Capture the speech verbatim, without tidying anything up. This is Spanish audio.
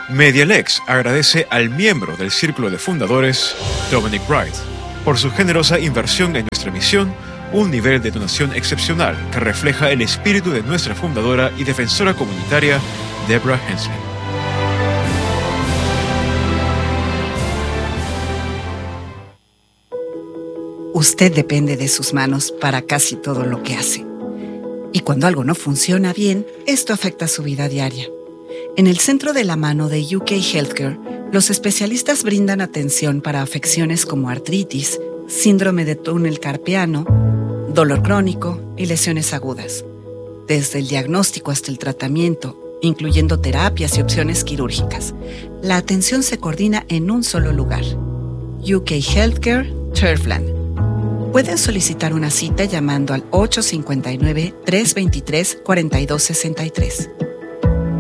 Medialex agradece al miembro del Círculo de Fundadores, Dominic Wright, por su generosa inversión en nuestra misión, un nivel de donación excepcional que refleja el espíritu de nuestra fundadora y defensora comunitaria, Deborah Hensley. Usted depende de sus manos para casi todo lo que hace. Y cuando algo no funciona bien, esto afecta su vida diaria. En el centro de la mano de U K Healthcare, los especialistas brindan atención para afecciones como artritis, síndrome de túnel carpiano, dolor crónico y lesiones agudas. Desde el diagnóstico hasta el tratamiento, incluyendo terapias y opciones quirúrgicas, la atención se coordina en un solo lugar. U K Healthcare, Turfland. Pueden solicitar una cita llamando al ocho cinco nueve, tres dos tres, cuatro dos seis tres.